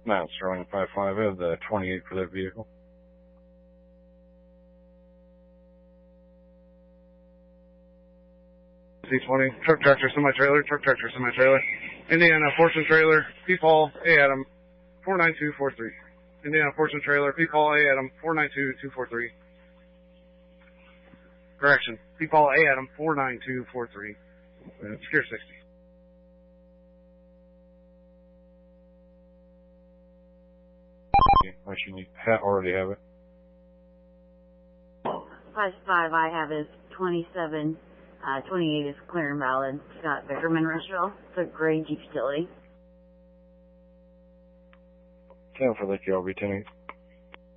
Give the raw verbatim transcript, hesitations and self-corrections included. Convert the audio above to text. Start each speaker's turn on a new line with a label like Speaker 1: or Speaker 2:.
Speaker 1: Mount Sterling five five, I have the twenty-eight for that vehicle. C twenty, truck tractor, semi-trailer, truck tractor, semi-trailer. Indiana Fortune trailer, P-Paul, A Adam, four nine two four three. Indiana Fortune trailer, P-Paul, A Adam, four nine two two four three. Correction, P-Paul, A Adam, four nine two four three. Uh, Secure sixty. I should ha- already have it.
Speaker 2: five five I have is twenty-seven. Uh, twenty-eight is clear and valid. Scott Vickerman, Rushville. It's a gray Jeep utility.
Speaker 1: ten for Lake L B ten eight.